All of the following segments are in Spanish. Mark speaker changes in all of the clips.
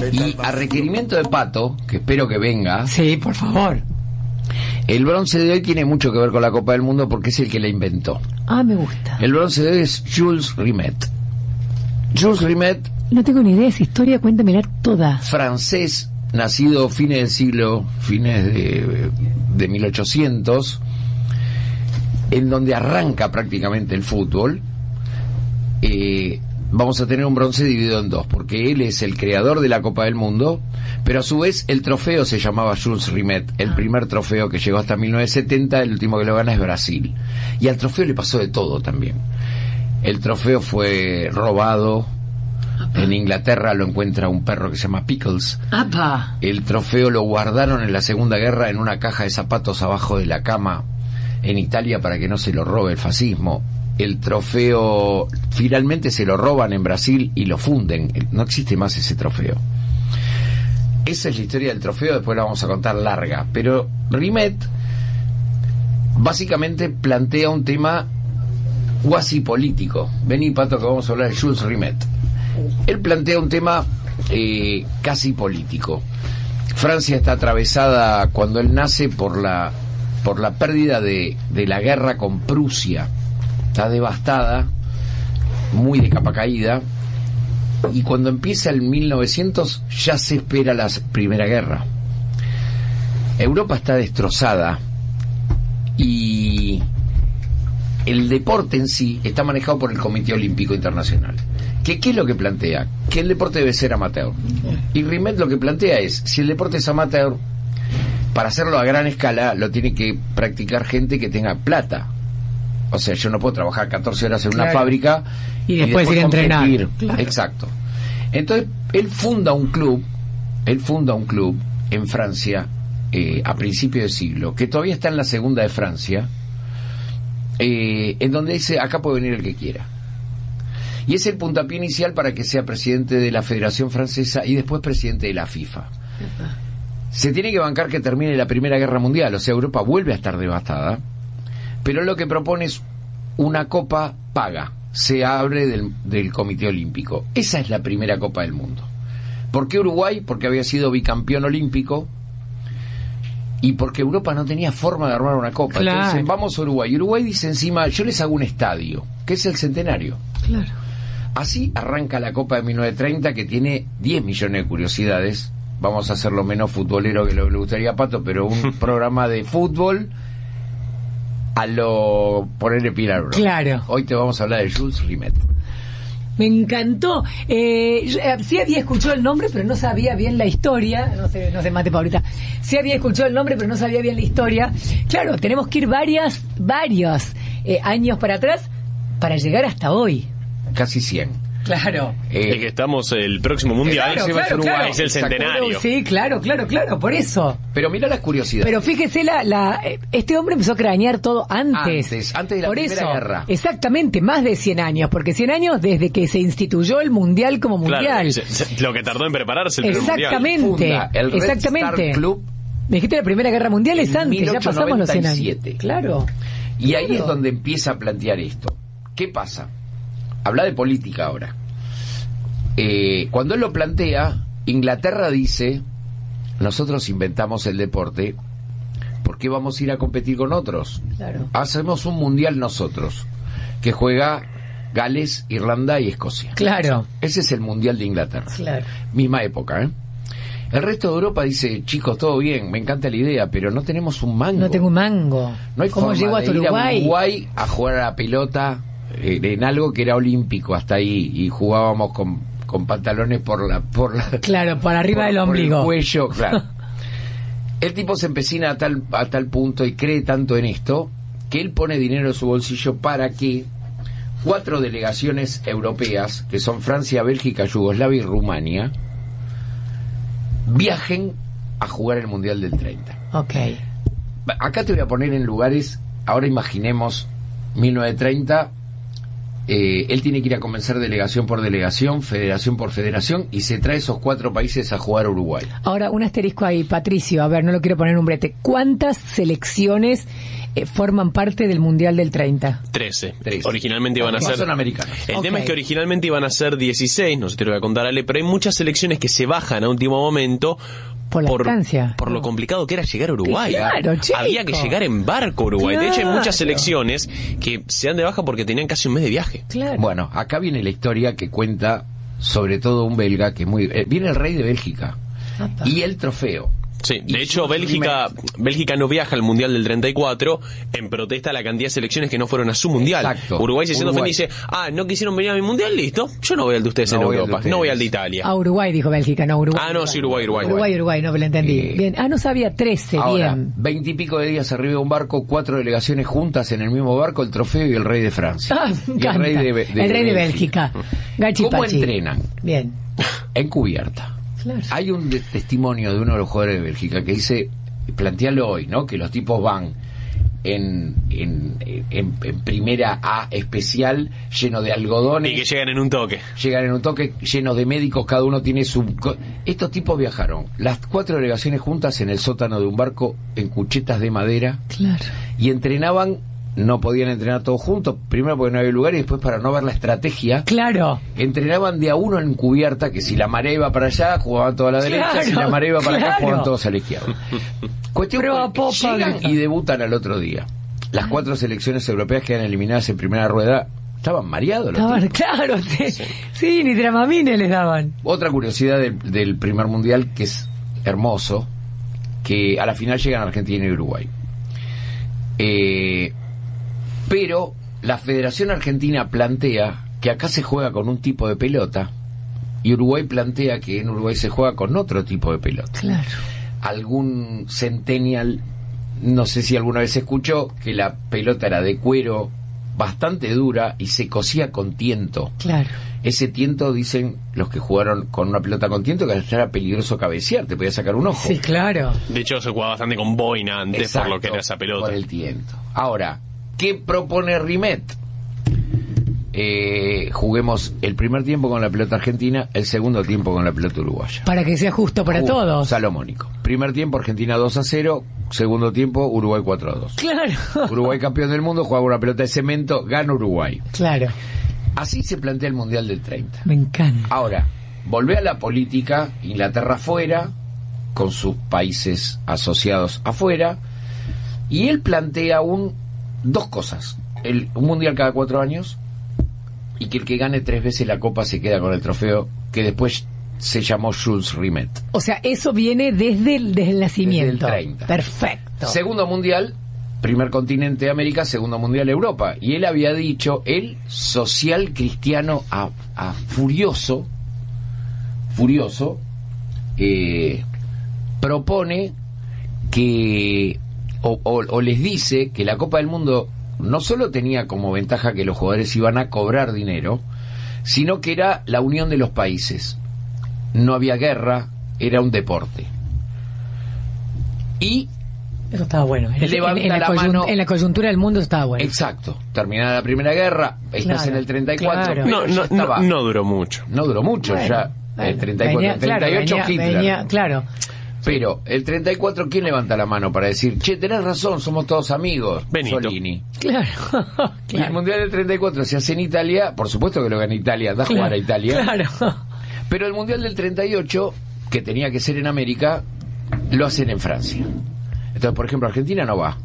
Speaker 1: Y a requerimiento de Pato, que espero que venga.
Speaker 2: Sí, por favor.
Speaker 1: El bronce de hoy tiene mucho que ver con la Copa del Mundo porque es el que la inventó.
Speaker 2: Ah, me gusta.
Speaker 1: El bronce de hoy es Jules Rimet. Jules Rimet.
Speaker 2: No tengo ni idea de esa historia, cuéntamela toda.
Speaker 1: Francés, nacido fines de 1800, en donde arranca prácticamente el fútbol. Vamos a tener un bronce dividido en dos, porque él es el creador de la Copa del Mundo, pero a su vez el trofeo se llamaba Jules Rimet, el primer trofeo que llegó hasta 1970, el último que lo gana es Brasil. Y al trofeo le pasó de todo también. El trofeo fue robado. En Inglaterra lo encuentra un perro que se llama Pickles.
Speaker 2: ¡Apa!
Speaker 1: El trofeo lo guardaron en la Segunda Guerra en una caja de zapatos abajo de la cama en Italia para que no se lo robe el fascismo. El trofeo finalmente se lo roban en Brasil y lo funden. No existe más ese trofeo. Esa es la historia del trofeo, después la vamos a contar larga. Pero Rimet básicamente plantea un tema cuasi político. Vení, Pato, que vamos a hablar de Jules Rimet. Él plantea un tema casi político. Francia está atravesada cuando él nace por la pérdida de la guerra con Prusia. Está devastada, muy de capa caída, y cuando empieza el 1900 ya se espera la Primera Guerra. Europa está destrozada y el deporte en sí está manejado por el Comité Olímpico Internacional. ¿Qué es lo que plantea? Que el deporte debe ser amateur. Y Rimet lo que plantea es, si el deporte es amateur, para hacerlo a gran escala lo tiene que practicar gente que tenga plata. O sea, yo no puedo trabajar 14 horas en una fábrica
Speaker 2: y después ir a entrenar.
Speaker 1: Claro. Exacto. Entonces, él funda un club en Francia a principios de siglo, que todavía está en la segunda de Francia, en donde dice, acá puede venir el que quiera. Y es el puntapié inicial para que sea presidente de la Federación Francesa y después presidente de la FIFA. Se tiene que bancar que termine la Primera Guerra Mundial, o sea, Europa vuelve a estar devastada, pero lo que propone es una copa paga, se abre del Comité Olímpico. Esa es la primera Copa del Mundo. ¿Por qué Uruguay? Porque había sido bicampeón olímpico y porque Europa no tenía forma de armar una copa.
Speaker 2: Claro.
Speaker 1: Entonces vamos a Uruguay. Uruguay dice encima, yo les hago un estadio, que es el Centenario.
Speaker 2: Claro.
Speaker 1: Así arranca la Copa de 1930, que tiene 10 millones de curiosidades. Vamos a hacerlo menos futbolero que lo que le gustaría a Pato, pero un programa de fútbol a lo ponerle pila al bro.
Speaker 2: Claro.
Speaker 1: Hoy te vamos a hablar de Jules Rimet.
Speaker 2: Me encantó. Sí había escuchado el nombre, pero no sabía bien la historia. No se mate pa' ahorita. Sí había escuchado el nombre, pero no sabía bien la historia. Claro, tenemos que ir varios años para atrás para llegar hasta hoy.
Speaker 1: Casi 100.
Speaker 2: Claro.
Speaker 3: Es que estamos el próximo mundial,
Speaker 2: claro,
Speaker 3: es el centenario.
Speaker 2: Sí, claro, por eso.
Speaker 1: Pero mira las curiosidades.
Speaker 2: Pero fíjese, este hombre empezó a cranear todo antes
Speaker 1: de la
Speaker 2: por
Speaker 1: Primera
Speaker 2: eso,
Speaker 1: Guerra.
Speaker 2: Exactamente, más de 100 años, porque 100 años desde que se instituyó el mundial como mundial.
Speaker 3: Claro, lo que tardó en prepararse el
Speaker 2: exactamente,
Speaker 1: mundial. Funda el Red
Speaker 2: exactamente.
Speaker 1: Star Club.
Speaker 2: Me dijiste la Primera Guerra Mundial es antes,
Speaker 1: 1897.
Speaker 2: ya pasamos los 100 años. Claro.
Speaker 1: Y ahí es donde empieza a plantear esto. ¿Qué pasa? Habla de política ahora. Cuando él lo plantea, Inglaterra dice, nosotros inventamos el deporte, ¿por qué vamos a ir a competir con otros?
Speaker 2: Claro.
Speaker 1: Hacemos un mundial nosotros, que juega Gales, Irlanda y Escocia.
Speaker 2: Claro.
Speaker 1: Ese es el mundial de Inglaterra.
Speaker 2: Claro.
Speaker 1: Misma época, ¿eh? El resto de Europa dice, chicos, todo bien, me encanta la idea, pero no tenemos un mango.
Speaker 2: No tengo un mango.
Speaker 1: No hay
Speaker 2: ¿Cómo
Speaker 1: forma
Speaker 2: llego
Speaker 1: de
Speaker 2: hasta
Speaker 1: ir
Speaker 2: Uruguay?
Speaker 1: a Uruguay a jugar a la pelota en algo que era olímpico hasta ahí, y jugábamos con pantalones por la
Speaker 2: claro, por arriba del ombligo,
Speaker 1: por el cuello, claro. El tipo se empecina a tal punto y cree tanto en esto que él pone dinero en su bolsillo para que 4 delegaciones europeas, que son Francia, Bélgica, Yugoslavia y Rumania, viajen a jugar el Mundial del 30.
Speaker 2: Ok.
Speaker 1: Acá te voy a poner en lugares, ahora imaginemos 1930, él tiene que ir a convencer delegación por delegación, federación por federación, y se trae esos 4 países a jugar a Uruguay.
Speaker 2: Ahora, un asterisco ahí, Patricio, a ver, no lo quiero poner en un brete. ¿Cuántas selecciones forman parte del Mundial del 30?
Speaker 3: 13. Originalmente iban a ser...
Speaker 1: Son americanos.
Speaker 3: El tema es que originalmente iban a ser 16, no sé si te lo voy a contar, Ale, pero hay muchas selecciones que se bajan a último momento
Speaker 2: por la distancia.
Speaker 3: Por lo complicado que era llegar a Uruguay.
Speaker 2: Claro, chico.
Speaker 3: Había que llegar en barco a Uruguay.
Speaker 2: Claro.
Speaker 3: De hecho, hay muchas selecciones que se dan de baja porque tenían casi un mes de viaje.
Speaker 2: Claro.
Speaker 1: Bueno, acá viene la historia que cuenta sobre todo un belga que es muy... viene el rey de Bélgica.
Speaker 2: Apa.
Speaker 1: Y el trofeo.
Speaker 3: Sí, de hecho Bélgica no viaja al Mundial del 34 en protesta a la cantidad de selecciones que no fueron a su Mundial.
Speaker 1: Exacto.
Speaker 3: Uruguay se siente ofendido y dice, no quisieron venir a mi Mundial, listo, yo no voy al de ustedes en Europa, no voy al de Italia.
Speaker 2: A Uruguay, dijo Bélgica, no Uruguay.
Speaker 3: No, sí, Uruguay.
Speaker 2: Uruguay, no me lo entendí. Bien, no sabía 13,
Speaker 1: ahora,
Speaker 2: bien.
Speaker 1: 20 y pico de días arriba de un barco, 4 delegaciones juntas en el mismo barco, el trofeo y el rey de Francia.
Speaker 2: Me
Speaker 1: y
Speaker 2: encanta.
Speaker 1: el rey de
Speaker 2: Bélgica. Gachi
Speaker 1: ¿Cómo
Speaker 2: Pachi.
Speaker 1: entrenan?
Speaker 2: Bien.
Speaker 1: Encubierta.
Speaker 2: Claro.
Speaker 1: Hay un testimonio de uno de los jugadores de Bélgica que dice, plantealo hoy, ¿no? Que los tipos van en primera A especial, lleno de algodones.
Speaker 3: Y que llegan en un toque.
Speaker 1: Llegan en un toque, lleno de médicos, cada uno tiene su... Estos tipos viajaron, las 4 delegaciones juntas en el sótano de un barco, en cuchetas de madera.
Speaker 2: Claro.
Speaker 1: Y entrenaban, no podían entrenar todos juntos, primero porque no había lugar y después para no ver la estrategia.
Speaker 2: Claro.
Speaker 1: Entrenaban de a uno en cubierta, que si la marea iba para allá, jugaban toda a la derecha,
Speaker 2: Claro,
Speaker 1: si la marea iba para acá,
Speaker 2: claro.
Speaker 1: jugaban todos a la izquierda. Cuestión
Speaker 2: Pero a
Speaker 1: que
Speaker 2: popa,
Speaker 1: llegan
Speaker 2: grita.
Speaker 1: y debutan al otro día. Las 4 selecciones europeas quedan eliminadas en primera rueda. Estaban mareados los tipos.
Speaker 2: Claro, sí, ni Dramamine les daban.
Speaker 1: Otra curiosidad del primer mundial, que es hermoso, que a la final llegan Argentina y Uruguay. Pero la Federación Argentina plantea que acá se juega con un tipo de pelota y Uruguay plantea que en Uruguay se juega con otro tipo de pelota.
Speaker 2: Claro.
Speaker 1: Algún centennial, no sé si alguna vez escuchó, que la pelota era de cuero bastante dura y se cosía con tiento.
Speaker 2: Claro.
Speaker 1: Ese tiento, dicen los que jugaron con una pelota con tiento, que hasta era peligroso cabecear, te podía sacar un ojo.
Speaker 2: Sí, claro.
Speaker 3: De hecho, se jugaba bastante con boina antes.
Speaker 1: Exacto,
Speaker 3: por lo que era esa pelota.
Speaker 1: por el tiento. Ahora, ¿qué propone Rimet? Juguemos el primer tiempo con la pelota argentina, el segundo tiempo con la pelota uruguaya.
Speaker 2: Para que sea justo para todos.
Speaker 1: Salomónico. Primer tiempo Argentina 2-0, segundo tiempo Uruguay 4-2.
Speaker 2: Claro.
Speaker 1: Uruguay campeón del mundo, juega una pelota de cemento, gana Uruguay.
Speaker 2: Claro.
Speaker 1: Así se plantea el Mundial del 30.
Speaker 2: Me encanta.
Speaker 1: Ahora, volvé a la política, Inglaterra afuera, con sus países asociados afuera, y él plantea dos cosas: un mundial cada 4 años, y que el que gane 3 veces la copa se queda con el trofeo, que después se llamó Jules Rimet.
Speaker 2: O sea, eso viene desde el nacimiento.
Speaker 1: Desde el 30.
Speaker 2: Perfecto.
Speaker 1: Segundo mundial, primer continente América, segundo mundial Europa. Y él había dicho, el social cristiano furioso, propone que, o les dice que la Copa del Mundo no solo tenía como ventaja que los jugadores iban a cobrar dinero, sino que era la unión de los países. No había guerra, era un deporte. Y
Speaker 2: eso estaba bueno. En la coyuntura del mundo estaba bueno.
Speaker 1: Exacto. Terminada la Primera Guerra, estás en el 34.
Speaker 2: Claro.
Speaker 3: No duró mucho.
Speaker 1: No duró mucho,
Speaker 2: bueno,
Speaker 1: ya. El 34,
Speaker 2: venía,
Speaker 1: 38
Speaker 2: claro,
Speaker 1: Hitler.
Speaker 2: Claro.
Speaker 1: Pero el 34, ¿quién levanta la mano para decir, che, tenés razón, somos todos amigos?
Speaker 3: Benito.
Speaker 1: Solini.
Speaker 2: Claro.
Speaker 1: Y el Mundial del 34 se hace en Italia, por supuesto que lo gana Italia, da a jugar a Italia.
Speaker 2: Claro.
Speaker 1: Pero el Mundial del 38, que tenía que ser en América, lo hacen en Francia. Entonces, por ejemplo, Argentina no va,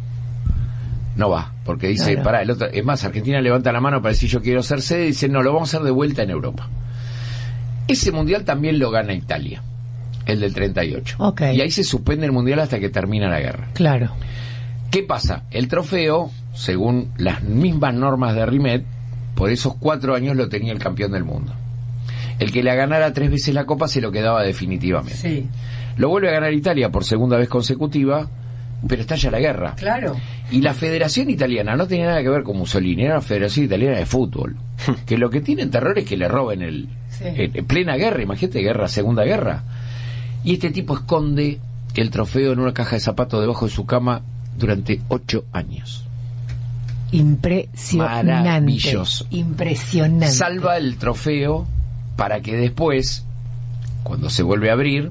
Speaker 1: porque dice,
Speaker 2: Claro.
Speaker 1: el otro, es más, Argentina levanta la mano para decir yo quiero ser sede, y dice, no, lo vamos a hacer de vuelta en Europa. Ese Mundial también lo gana Italia, el del 38.
Speaker 2: Okay.
Speaker 1: Y ahí se suspende el Mundial hasta que termina la guerra.
Speaker 2: Claro.
Speaker 1: ¿Qué pasa? El trofeo, según las mismas normas de Rimet, por esos 4 años lo tenía el campeón del mundo. El que le ganara 3 veces la Copa se lo quedaba definitivamente.
Speaker 2: Sí.
Speaker 1: Lo vuelve a ganar Italia por segunda vez consecutiva, pero estalla la guerra.
Speaker 2: Claro.
Speaker 1: Y la Federación Italiana no tenía nada que ver con Mussolini, era la Federación Italiana de Fútbol. Que lo que tienen terror es que le roben en plena guerra, imagínate, guerra, Segunda Guerra. Y este tipo esconde el trofeo en una caja de zapatos debajo de su cama durante 8 años.
Speaker 2: impresionante.
Speaker 1: Maravilloso.
Speaker 2: Impresionante.
Speaker 1: Salva el trofeo para que después, cuando se vuelve a abrir,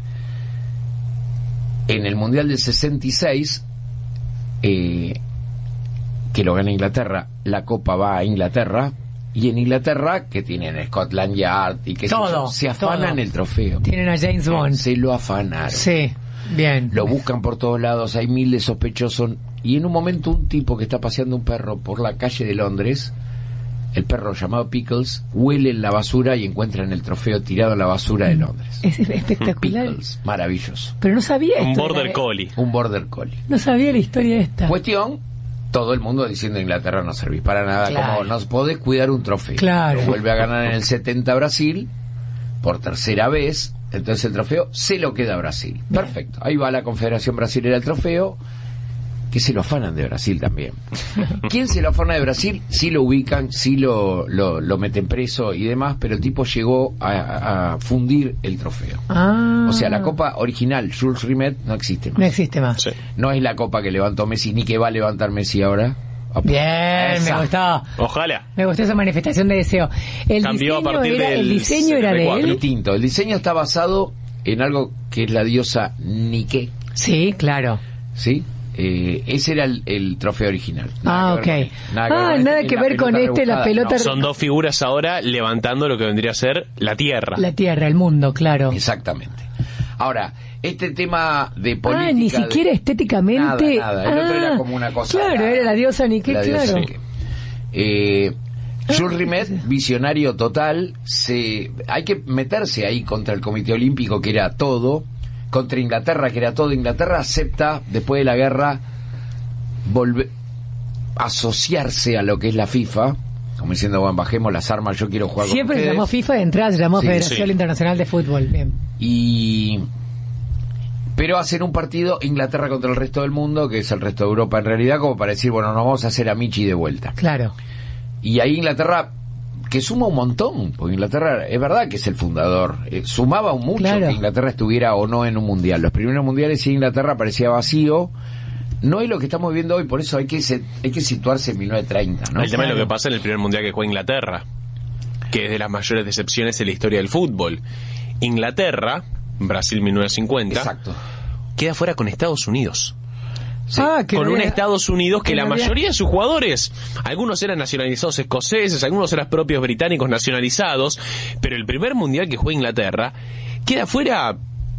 Speaker 1: en el Mundial del 66, que lo gana Inglaterra, la Copa va a Inglaterra, y en Inglaterra, que tienen Scotland Yard y que se afanan el trofeo.
Speaker 2: Tienen a James Bond.
Speaker 1: Se lo afanaron.
Speaker 2: Sí, bien.
Speaker 1: Lo buscan por todos lados, hay miles de sospechosos, y en un momento un tipo que está paseando un perro por la calle de Londres, el perro llamado Pickles, huele en la basura y encuentran el trofeo tirado en la basura de Londres.
Speaker 2: Es espectacular.
Speaker 1: Pickles, maravilloso.
Speaker 2: Pero no sabía
Speaker 3: Un
Speaker 2: esto.
Speaker 3: border collie.
Speaker 1: Un border collie.
Speaker 2: No sabía la historia esta.
Speaker 1: Cuestión, todo el mundo diciendo Inglaterra no servís para nada,
Speaker 2: Claro.
Speaker 1: como no podés cuidar un trofeo.
Speaker 2: Claro.
Speaker 1: Lo vuelve a ganar en el 70 Brasil, por tercera vez, entonces el trofeo se lo queda a Brasil. Perfecto. Ahí va la Confederación Brasilera el trofeo, que se lo afanan de Brasil también. ¿Quién se lo afana de Brasil? Sí lo ubican, sí lo meten preso y demás, pero el tipo llegó a fundir el trofeo.
Speaker 2: Ah.
Speaker 1: O sea, la copa original, Jules Rimet, no existe más.
Speaker 2: No existe más.
Speaker 3: Sí.
Speaker 1: No es la copa que levantó Messi, ni que va a levantar Messi ahora.
Speaker 2: Bien,
Speaker 1: Esa.
Speaker 2: me gustó.
Speaker 3: Ojalá.
Speaker 2: Me gustó esa manifestación de deseo.
Speaker 3: Cambió a partir del
Speaker 2: el diseño era de
Speaker 3: 74.
Speaker 2: él.
Speaker 1: Distinto. El diseño está basado en algo que es la diosa Nike,
Speaker 2: Sí, claro.
Speaker 1: ¿sí? Ese era el trofeo original.
Speaker 2: Ah,
Speaker 1: que ver
Speaker 2: ok.
Speaker 1: con este.
Speaker 2: Nada que ver con este, la pelota.
Speaker 3: Son dos figuras ahora levantando lo que vendría a ser la Tierra.
Speaker 2: La Tierra, el mundo, claro.
Speaker 1: Exactamente. Ahora, este tema de política...
Speaker 2: Ni siquiera estéticamente.
Speaker 1: Nada. El otro era como una cosa...
Speaker 2: Claro, era la diosa Nike,
Speaker 1: la diosa
Speaker 2: claro.
Speaker 1: Nike. Jules Rimet, visionario total, hay que meterse ahí contra el Comité Olímpico, que era todo, contra Inglaterra, que era todo. Inglaterra acepta, después de la guerra, asociarse a lo que es la FIFA, como diciendo, bueno, bajemos las armas, yo quiero jugar
Speaker 2: Siempre
Speaker 1: con
Speaker 2: se
Speaker 1: ustedes.
Speaker 2: llamó FIFA, de entrada se llamó
Speaker 1: Sí,
Speaker 2: Federación
Speaker 3: sí.
Speaker 2: Internacional de Fútbol. Bien.
Speaker 1: Pero hacen un partido Inglaterra contra el resto del mundo, que es el resto de Europa en realidad, como para decir, bueno, nos vamos a hacer a Michi de vuelta.
Speaker 2: Claro.
Speaker 1: Y ahí Inglaterra, que suma un montón, porque Inglaterra es verdad que es el fundador, sumaba mucho
Speaker 2: Claro.
Speaker 1: que Inglaterra estuviera o no en un mundial. Los primeros mundiales sí Inglaterra parecía vacío, no es lo que estamos viendo hoy, por eso hay que situarse en 1930, ¿no?
Speaker 3: El tema es lo que pasa en el primer mundial que juega Inglaterra, que es de las mayores decepciones en la historia del fútbol. Inglaterra, Brasil 1950,
Speaker 1: Exacto.
Speaker 3: queda fuera con Estados Unidos.
Speaker 1: Sí.
Speaker 2: Que
Speaker 3: Con
Speaker 2: no
Speaker 3: un
Speaker 2: había-
Speaker 3: Estados Unidos que
Speaker 2: no
Speaker 3: la
Speaker 2: había-
Speaker 3: mayoría de sus jugadores, algunos eran nacionalizados escoceses, algunos eran propios británicos nacionalizados, pero el primer mundial que juega Inglaterra queda fuera,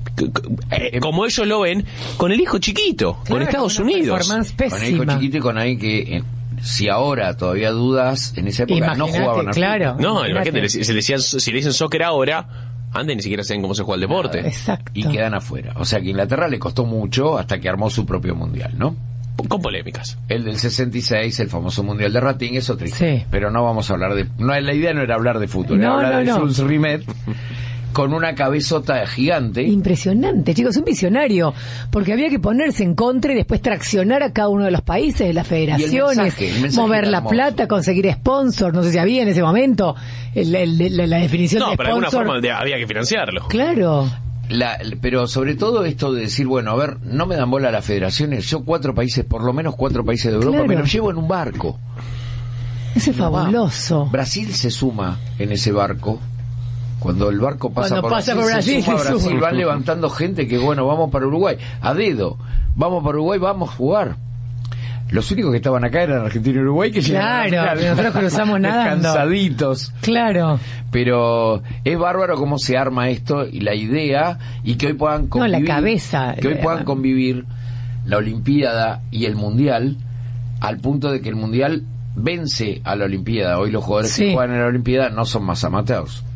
Speaker 3: como ellos lo ven, con el hijo chiquito, con
Speaker 2: Claro,
Speaker 3: Estados
Speaker 2: una
Speaker 3: Unidos.
Speaker 2: performance
Speaker 1: Con el hijo
Speaker 2: pésima.
Speaker 1: chiquito y con ahí que, si ahora todavía dudas, en esa época no
Speaker 2: Imagínate,
Speaker 1: jugaban al
Speaker 2: claro.
Speaker 1: fútbol.
Speaker 3: No,
Speaker 2: Imagínate.
Speaker 3: imagínate, si le dicen soccer ahora, antes ni siquiera saben cómo se juega el deporte.
Speaker 2: Exacto.
Speaker 1: Y quedan afuera. O sea que Inglaterra le costó mucho hasta que armó su propio mundial, ¿no?
Speaker 3: Con polémicas.
Speaker 1: El del 66, el famoso mundial de Ratín, es otra historia.
Speaker 2: Sí.
Speaker 1: Pero no vamos a hablar de... No, la idea no era hablar de fútbol,
Speaker 2: No,
Speaker 1: era hablar de
Speaker 2: no.
Speaker 1: Jules Rimet con una cabezota gigante.
Speaker 2: Impresionante, chicos, un visionario, porque había que ponerse en contra y después traccionar a cada uno de los países, de las federaciones,
Speaker 1: el mensaje
Speaker 2: mover
Speaker 1: era
Speaker 2: la
Speaker 1: hermoso.
Speaker 2: plata, conseguir sponsor, no sé si había en ese momento la definición
Speaker 3: No,
Speaker 2: de
Speaker 3: pero de alguna
Speaker 2: sponsor.
Speaker 3: forma había que financiarlo.
Speaker 2: Claro,
Speaker 1: Pero sobre todo esto de decir, bueno, a ver, no me dan bola las federaciones, yo por lo menos cuatro países de Europa,
Speaker 2: Claro.
Speaker 1: me los llevo en un barco.
Speaker 2: ese es fabuloso.
Speaker 1: Brasil se suma en ese barco. Cuando el barco pasa,
Speaker 2: Cuando pasa por Brasil,
Speaker 1: se suma a
Speaker 2: se
Speaker 1: Brasil,
Speaker 2: suma.
Speaker 1: van levantando gente que, bueno, vamos para Uruguay, a dedo, vamos para Uruguay, vamos a jugar. Los únicos que estaban acá eran Argentina y Uruguay, que llegaron
Speaker 2: Claro,
Speaker 1: a la final,
Speaker 2: nosotros cruzamos nadando.
Speaker 1: cansaditos.
Speaker 2: Claro.
Speaker 1: Pero es bárbaro cómo se arma esto y la idea, y que hoy puedan convivir,
Speaker 2: la cabeza.
Speaker 1: que hoy puedan convivir la Olimpiada y el Mundial, al punto de que el Mundial vence a la Olimpiada. Hoy los jugadores
Speaker 2: Sí.
Speaker 1: que juegan en la Olimpiada no son más amateurs.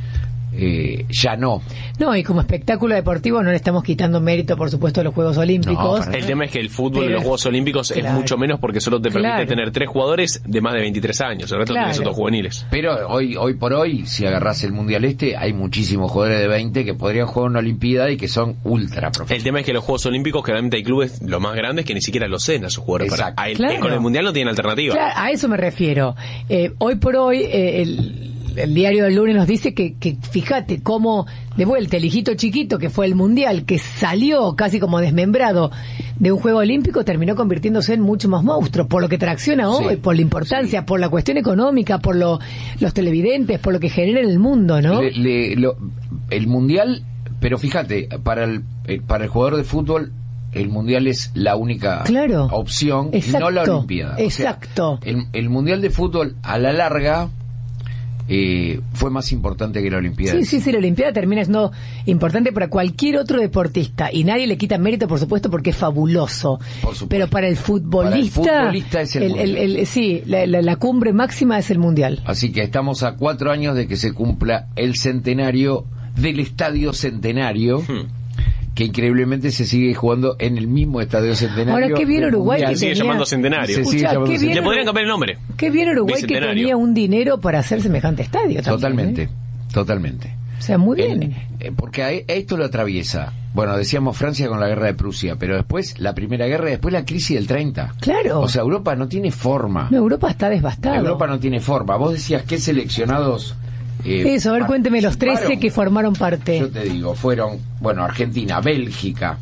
Speaker 1: Ya no.
Speaker 2: No, y como espectáculo deportivo no le estamos quitando mérito, por supuesto, a los Juegos Olímpicos.
Speaker 1: para
Speaker 3: El tema es que el fútbol en
Speaker 2: Pero
Speaker 3: los Juegos Olímpicos es
Speaker 2: claro.
Speaker 3: mucho menos porque solo te permite
Speaker 2: Claro.
Speaker 3: tener 3 jugadores de más de 23 años. El resto
Speaker 2: Claro.
Speaker 3: tienes otros juveniles.
Speaker 1: Pero hoy por hoy, si agarrás el Mundial hay muchísimos jugadores de 20 que podrían jugar una Olimpiada y que son ultra
Speaker 3: El
Speaker 1: profesionales.
Speaker 3: tema es que los Juegos Olímpicos, generalmente hay clubes los más grandes que ni siquiera los ceden a sus jugadores.
Speaker 1: Exacto.
Speaker 2: Claro.
Speaker 3: Con el Mundial no tienen alternativa.
Speaker 2: Claro, a eso me refiero. Hoy por hoy, el diario del lunes nos dice que fíjate cómo de vuelta el hijito chiquito que fue el mundial, que salió casi como desmembrado de un juego olímpico, terminó convirtiéndose en mucho más monstruo, por lo que tracciona hoy, por la importancia, por la cuestión económica, por los televidentes, por lo que genera en el mundo, ¿no?
Speaker 1: El mundial, pero fíjate, para el jugador de fútbol, el mundial es la única opción, y no la Olimpiada.
Speaker 2: Exacto.
Speaker 1: O sea, el mundial de fútbol a la larga fue más importante que la Olimpiada.
Speaker 2: Sí, la Olimpiada termina siendo importante para cualquier otro deportista y nadie le quita mérito, por supuesto, porque es fabuloso.
Speaker 1: Por supuesto.
Speaker 2: Pero para el futbolista
Speaker 1: es el mundial.
Speaker 2: Sí, la cumbre máxima es el mundial.
Speaker 1: Así que estamos a 4 años de que se cumpla el centenario del Estadio Centenario. Que increíblemente se sigue jugando en el mismo Estadio Centenario.
Speaker 2: Ahora, qué bien Uruguay que
Speaker 3: se sigue llamando Centenario. Le podrían cambiar el nombre.
Speaker 2: Qué bien Uruguay que tenía un dinero para hacer semejante estadio también.
Speaker 1: Totalmente.
Speaker 2: O sea, muy bien.
Speaker 1: Porque esto lo atraviesa. Bueno, decíamos Francia con la guerra de Prusia, pero después la Primera Guerra y después la crisis del 30.
Speaker 2: Claro.
Speaker 1: O sea, Europa no tiene forma.
Speaker 2: No, Europa está devastada.
Speaker 1: Europa no tiene forma. Vos decías que seleccionados...
Speaker 2: Eso, a ver, cuénteme los 13 que formaron parte.
Speaker 1: Yo te digo, fueron, Argentina, Bélgica,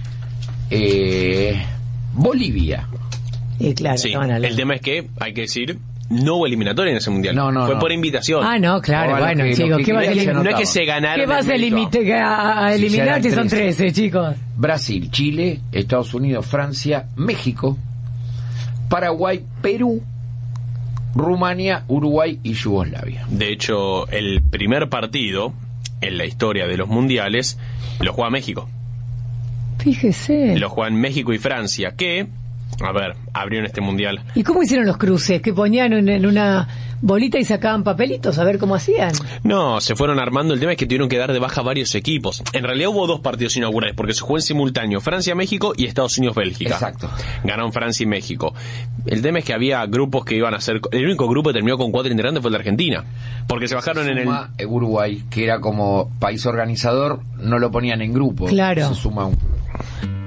Speaker 1: Bolivia.
Speaker 2: Claro,
Speaker 3: sí, el tema es que, hay que decir, no hubo eliminatoria en ese mundial. Fue por invitación.
Speaker 2: No, claro, bueno, chicos, ¿qué vas a eliminar?
Speaker 3: No es que se ganaron.
Speaker 2: ¿Qué vas a eliminar si son 13, chicos?
Speaker 1: Brasil, Chile, Estados Unidos, Francia, México, Paraguay, Perú, Rumania, Uruguay y Yugoslavia.
Speaker 3: De hecho, el primer partido en la historia de los mundiales lo juega México.
Speaker 2: Fíjese.
Speaker 3: Lo juegan México y Francia, que, abrieron este mundial.
Speaker 2: ¿Y cómo hicieron los cruces? ¿Que ponían en una bolita y sacaban papelitos? A ver cómo hacían.
Speaker 3: No, se fueron armando. El tema es que tuvieron que dar de baja varios equipos. En realidad hubo 2 partidos inaugurales, porque se jugó en simultáneo Francia-México y Estados Unidos-Bélgica.
Speaker 1: Exacto.
Speaker 3: Ganaron Francia y México. El tema es que había grupos que iban a ser... El único grupo que terminó con 4 integrantes fue el de Argentina. Porque se bajaron en el...
Speaker 1: Uruguay, que era como país organizador, no lo ponían en grupo.
Speaker 2: Claro.
Speaker 1: Se suma un...